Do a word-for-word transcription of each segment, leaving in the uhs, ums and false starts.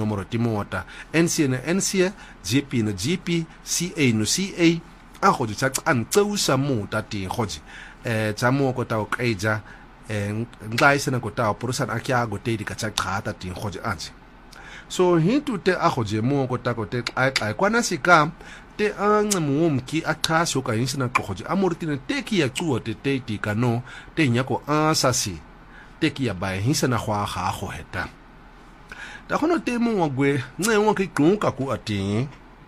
nomoro timota N C no N C G P no G P C A no C A a go di tsa an tseusa mota teng go di eh tsa mo go ta o kaija eh ngla isena go ta o porosan a kya go te di ka tsa qata teng go di anje so hintu te a go je mo go ta go te ai ai kwana sika te anga muomki akaso ka insina qoji amortine teki ya tsuo te te ti kano te nyako asasi teki ya ba hinsana khwa ga go heta ta gono te mo ngwe nne mo ke kunka ku ati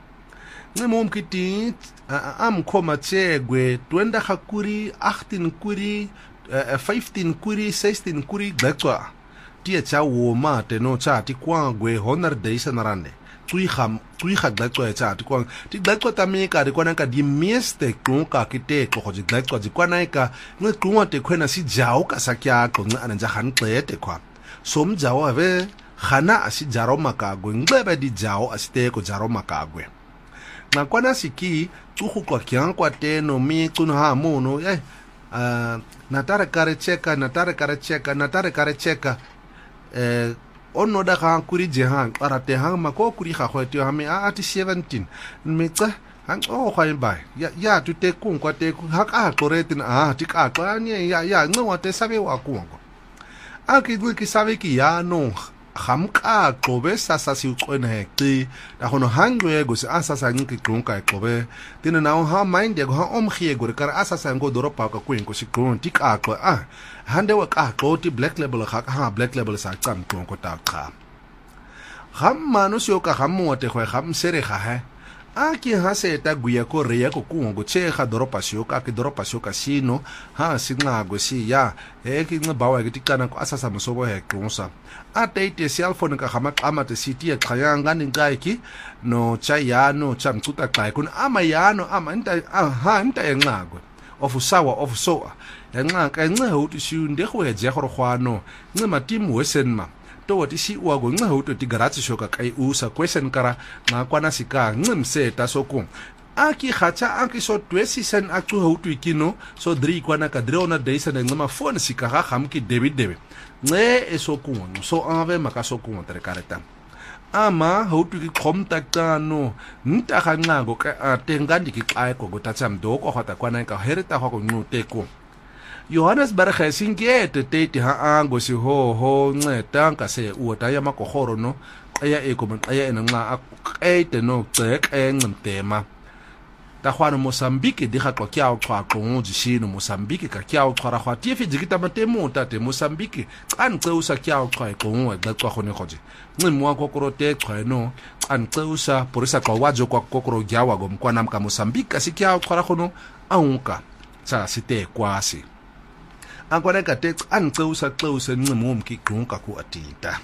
nne mo mki ti am khoma tsegwe twenda khakuri eighteen kuri fifteen kuri sixteen kuri gtswa ti tsa wo ma te no tsa ti kwangwe honor days na rande tsui kham tsui kha gtswa tsa ti kwang ti gtswa ta me ka ri kwana ka di mieste kunka kite go di gtswa di kwana ka nge kunwa te khwena si jao ka sa kya ko nge anja han qete kwa som jao ave khana asi jaro makagwe ngebe di jao asite ko jaro makagwe na kwana siki tsuhu kwa kyang kwa te no mi tsuno ha mono eh uh, natare kare cheka natare kare cheka natare kare cheka eh ono da ga kuri je hang ara te hang ma ko kuri ga go te ha me a ati seventeen me tsa hang o ga imba ya ya tu te kung kwa te ha ka tore tin a ti ka tla ni ya ya no wa te sabe wa ku ngo a ki du ki sabe ki ya no ham ka qobe sa sa si uqwena hekti da gono hangwe go se asa sa nki kunka qobe tin na ha mind go ha omkhie go ka asa sa ngo doropa ka ku ngo si kun ti ka qo a hande wa ka qo ti black label ga ha black label sa tsam kun ko ta kha ham manu sio ka ham mo te go ham sere ga ha a ki ha se ta guya ko re ya ko ku ngo che ga doropa sio ka ki doropa sio ka sino ha singa go si ya e ki ngo bawa ki tikana ko asa sa mosobo he kunsa a te cell phone ka gama qama te city ya qhayanga ninqaiki no chayano chamtsuta qai kun ama yano ama nta ha nta enqako of sawa of soa enqaka enqe ho ti shunde go je go rgwano nce matim wesen ma to ti si wa go nce ho to ti garage shoka kai usa question kara na kwana sika nce mseta sokung aki khacha aki so twesi sen aktu ho tu kino so dri kwana ka drona days na ngama phone sika ga gamki debit debit nge esokung so ave makasokung tere kareta ama ho tu ki contacta no nta ga nqako ka tengandi ki xae ko go tatsam do ko hota kwana ka hereta go no teko Johannes Berge singete tete ha ango si ho ho nceta ka se uta ya makohoro no aya e ko aya ena nga ete no xek engcema ta khwana Mozambique di ga tlo kya o twa tlo di shino Mozambique ka kya o tshwara gwa tie fi dikita matemo tate Mozambique an tseusa kya o twa tlo wa ga tswa gone goje ncimo wa kokoro te tshweno an tseusa porisa kwa wajo kwa kokoro gyawa go mkwana mka Mozambique ka sikya o tshwara gono aunka tsa site kwasi an kwana ka te an tseusa tseusa ncimo mki kunka ku atita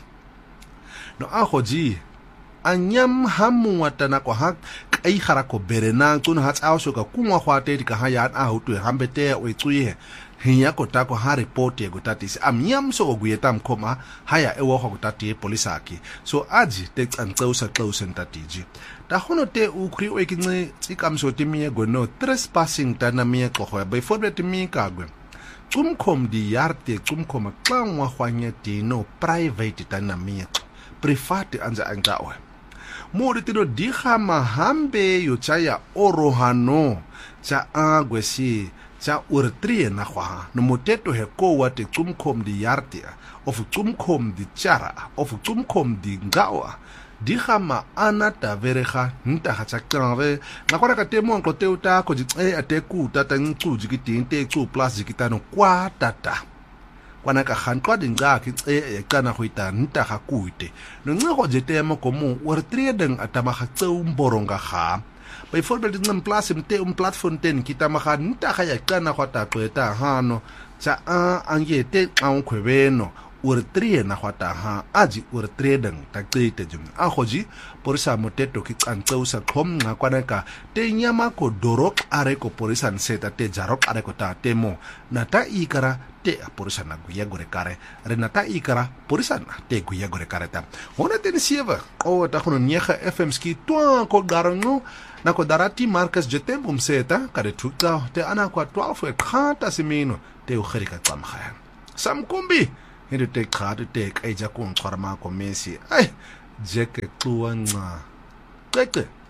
no a goji anyam hamu watana ko hak ai khara ko berena tun hat auso ka kunwa khwate di ka haya a hutu hambete o itsuye hinya ko ta ko ha report ye gotati amyam so oguyeta mkhoma haya ewo go gotati polisaki so aji te tsantseusa close ntatiji ta hono te ukri o ikince tsikamso timi go no trespassing tana mi ko go by for the mi kagwe tsumkhom di yarte tsumkhoma xangwa khwanye dino private tana mi private anja anga o mo re tino di ga mahambe yo tsaya orohano tsa agwesi tsa urtrie na gwa no moteto he ko wa te tsumkhom di yarte of tsumkhom di tsara of tsumkhom di ngawa di ga ma ana ta verega nta ga tsa kave na kwara ka temo ngo te uta ko di e ate ku tata ntsu jikiting te tsu plus jikitano kwa tata kwana ka khantwa dinga ki e kana go ita nta ga kuite no nge go jete mo komo urtrie deng atama ga tseu mboronga ga by for the name plus mte um platform ten kita maga nta ga ya kana go ta qeta hano tsa a angete a nkhwebeno urtrie na gwata ha aji urtrie deng ta qete jum a goji porisa moteto ki tsantseu sa khom nga kwana ka te nyama ko dorok are ko porisa nseta te jarok are ko ta temo na ta ikara te porisa na guya gore kare renata ikara porisa na te guya gore kare ta hona ten sieva o ta khono nyega F M ski to ko garno na ko darati Marcus jetembo mseta kare tuka te ana kwa twelve e khata simino te u kherika tsamkhaya samkumbi hinde te khade te kaija ko ntswarama ko Messi ai jeke xuwa nca qeqe